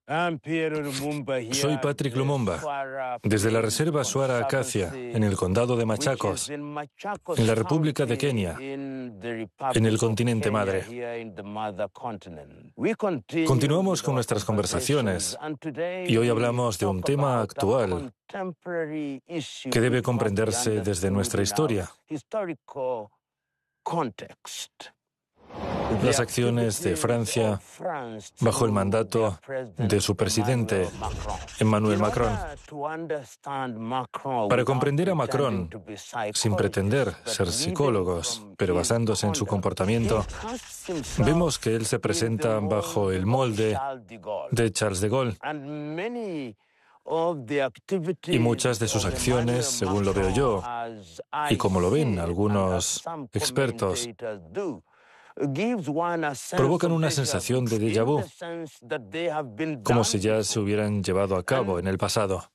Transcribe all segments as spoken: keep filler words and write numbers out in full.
Soy Patrick Lumumba, desde la Reserva Swara Acacia, en el condado de Machakos, en la República de Kenia, en el continente madre. Continuamos con nuestras conversaciones y hoy hablamos de un tema actual que debe comprenderse desde nuestra historia. Las acciones de Francia bajo el mandato de su presidente, Emmanuel Macron. Para comprender a Macron, sin pretender ser psicólogos, pero basándose en su comportamiento, vemos que él se presenta bajo el molde de Charles de Gaulle. Y muchas de sus acciones, según lo veo yo, y como lo ven algunos expertos, provocan una sensación de déjà vu, como si ya se hubieran llevado a cabo en el pasado.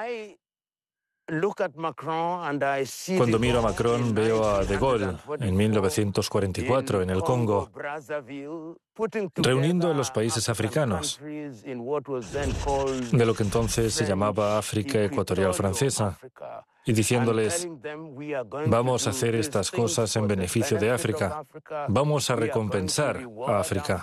Cuando miro a Macron, veo a De Gaulle en mil novecientos cuarenta y cuatro en el Congo, reuniendo a los países africanos, de lo que entonces se llamaba África Ecuatorial Francesa, y diciéndoles: vamos a hacer estas cosas en beneficio de África, vamos a recompensar a África.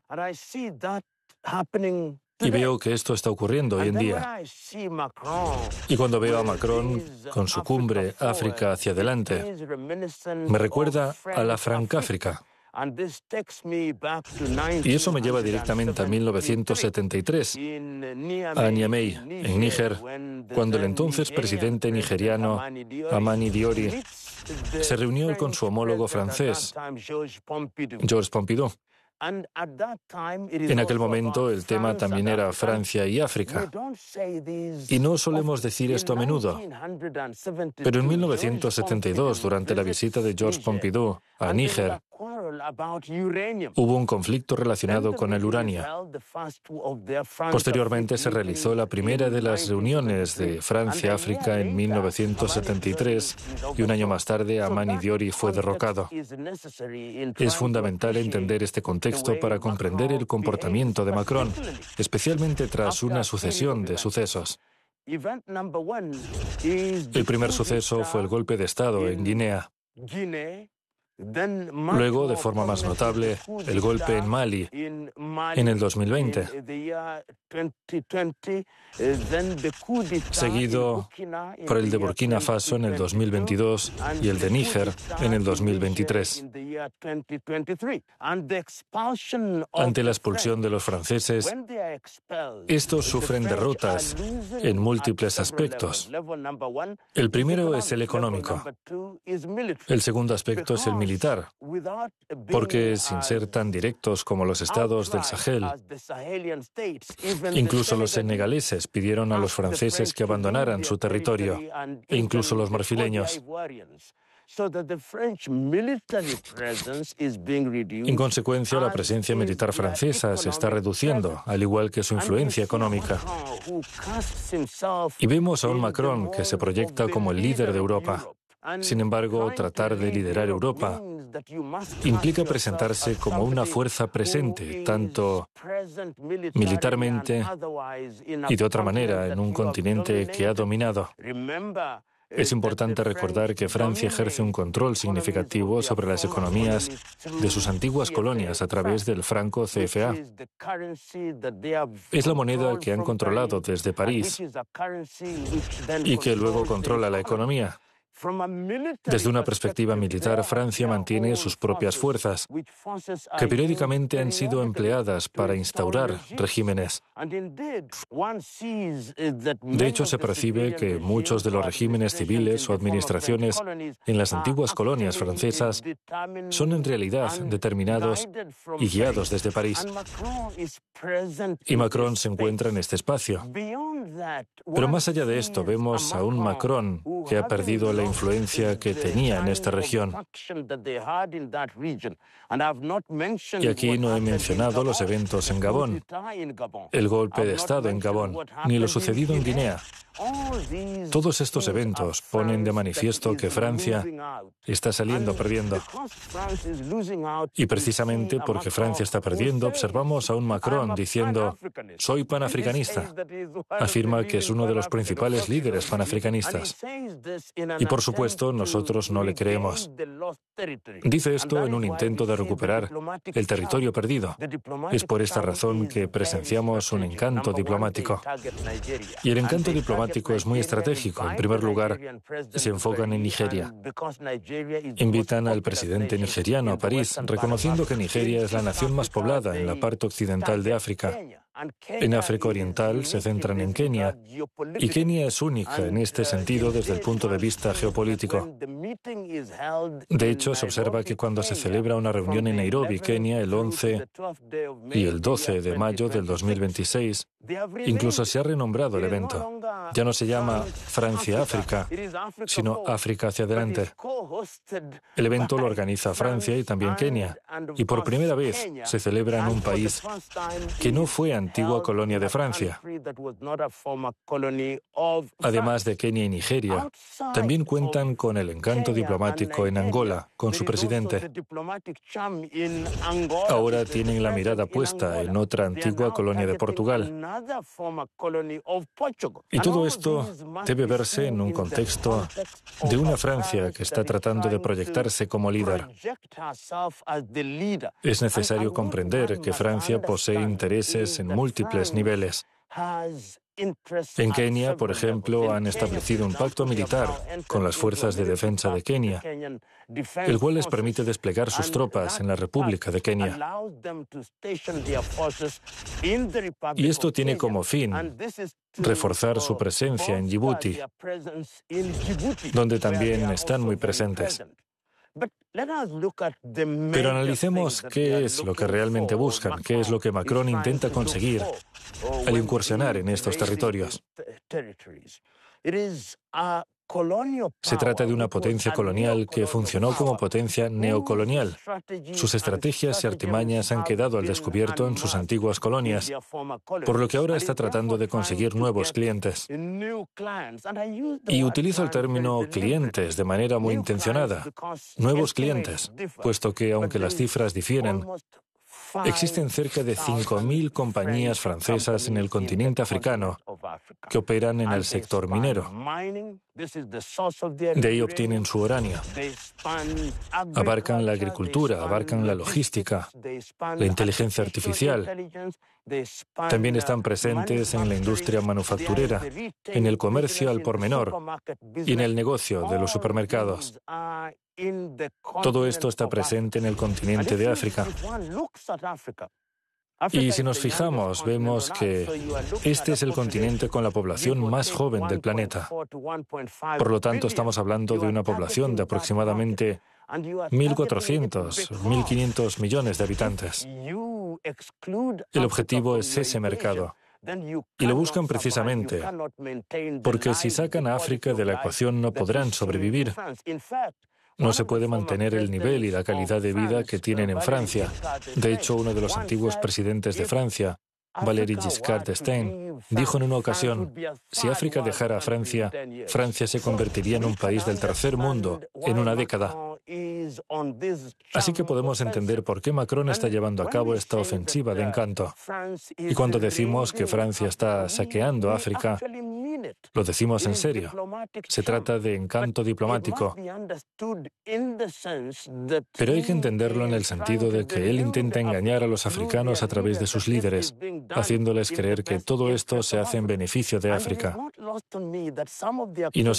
Y veo que esto está ocurriendo hoy en día. Y cuando veo a Macron con su cumbre África hacia adelante, me recuerda a la Francáfrica. Y eso me lleva directamente a mil novecientos setenta y tres, a Niamey, en Níger, cuando el entonces presidente nigeriano Amani Diori se reunió con su homólogo francés, Georges Pompidou. En aquel momento el tema también era Francia y África. Y no solemos decir esto a menudo. Pero en mil novecientos setenta y dos, durante la visita de Georges Pompidou a Níger, hubo un conflicto relacionado con el uranio. Posteriormente se realizó la primera de las reuniones de Francia-África en mil novecientos setenta y tres y un año más tarde Amani Diori fue derrocado. Es fundamental entender este contexto para comprender el comportamiento de Macron, especialmente tras una sucesión de sucesos. El primer suceso fue el golpe de Estado en Guinea. Luego, de forma más notable, el golpe en Mali en el dos mil veinte. Seguido por el de Burkina Faso en el dos mil veintidós y el de Níger en el dos mil veintitrés. Ante la expulsión de los franceses, estos sufren derrotas en múltiples aspectos. El primero es el económico. El segundo aspecto es el militar. militar, porque sin ser tan directos como los estados del Sahel, incluso los senegaleses pidieron a los franceses que abandonaran su territorio, e incluso los marfileños. En consecuencia, la presencia militar francesa se está reduciendo, al igual que su influencia económica. Y vemos a un Macron que se proyecta como el líder de Europa. Sin embargo, tratar de liderar Europa implica presentarse como una fuerza presente, tanto militarmente y de otra manera, en un continente que ha dominado. Es importante recordar que Francia ejerce un control significativo sobre las economías de sus antiguas colonias a través del franco C F A. Es la moneda que han controlado desde París y que luego controla la economía. Desde una perspectiva militar, Francia mantiene sus propias fuerzas, que periódicamente han sido empleadas para instaurar regímenes. De hecho, se percibe que muchos de los regímenes civiles o administraciones en las antiguas colonias francesas son en realidad determinados y guiados desde París. Y Macron se encuentra en este espacio. Pero más allá de esto, vemos a un Macron que ha perdido la influencia que tenía en esta región. Y aquí no he mencionado los eventos en Gabón, el golpe de Estado en Gabón, ni lo sucedido en Guinea. Todos estos eventos ponen de manifiesto que Francia está saliendo perdiendo. Y precisamente porque Francia está perdiendo, observamos a un Macron diciendo: soy panafricanista. Afirma que es uno de los principales líderes panafricanistas. Y por supuesto, nosotros no le creemos. Dice esto en un intento de recuperar el territorio perdido. Es por esta razón que presenciamos un encanto diplomático. Y el encanto diplomático es muy estratégico. En primer lugar, se enfocan en Nigeria. Invitan al presidente nigeriano a París, reconociendo que Nigeria es la nación más poblada en la parte occidental de África. En África Oriental se centran en Kenia, y Kenia es única en este sentido desde el punto de vista geopolítico. De hecho, se observa que cuando se celebra una reunión en Nairobi, Kenia, el once y el doce de mayo del dos mil veintiséis, incluso se ha renombrado el evento. Ya no se llama Francia-África, sino África hacia adelante. El evento lo organiza Francia y también Kenia, y por primera vez se celebra en un país que no fue antigua colonia de Francia. Además de Kenia y Nigeria, también cuentan con el encanto diplomático en Angola, con su presidente. Ahora tienen la mirada puesta en otra antigua colonia de Portugal. Y todo esto debe verse en un contexto de una Francia que está tratando de proyectarse como líder. Es necesario comprender que Francia posee intereses en múltiples niveles. En Kenia, por ejemplo, han establecido un pacto militar con las fuerzas de defensa de Kenia, el cual les permite desplegar sus tropas en la República de Kenia. Y esto tiene como fin reforzar su presencia en Djibouti, donde también están muy presentes. Pero analicemos qué es lo que realmente buscan, qué es lo que Macron intenta conseguir al incursionar en estos territorios. Se trata de una potencia colonial que funcionó como potencia neocolonial. Sus estrategias y artimañas han quedado al descubierto en sus antiguas colonias, por lo que ahora está tratando de conseguir nuevos clientes. Y utilizo el término clientes de manera muy intencionada. Nuevos clientes, puesto que, aunque las cifras difieren, existen cerca de cinco mil compañías francesas en el continente africano que operan en el sector minero. De ahí obtienen su uranio. Abarcan la agricultura, abarcan la logística, la inteligencia artificial. También están presentes en la industria manufacturera, en el comercio al por menor y en el negocio de los supermercados. Todo esto está presente en el continente de África. Y si nos fijamos, vemos que este es el continente con la población más joven del planeta. Por lo tanto, estamos hablando de una población de aproximadamente mil cuatrocientos, mil quinientos millones de habitantes. El objetivo es ese mercado. Y lo buscan precisamente porque si sacan a África de la ecuación no podrán sobrevivir. No se puede mantener el nivel y la calidad de vida que tienen en Francia. De hecho, uno de los antiguos presidentes de Francia, Valéry Giscard d'Estaing, dijo en una ocasión: si África dejara a Francia, Francia se convertiría en un país del tercer mundo en una década. Así que podemos entender por qué Macron está llevando a cabo esta ofensiva de encanto. Y cuando decimos que Francia está saqueando África, lo decimos en serio. Se trata de encanto diplomático. Pero hay que entenderlo en el sentido de que él intenta engañar a los africanos a través de sus líderes, haciéndoles creer que todo esto se hace en beneficio de África. Y no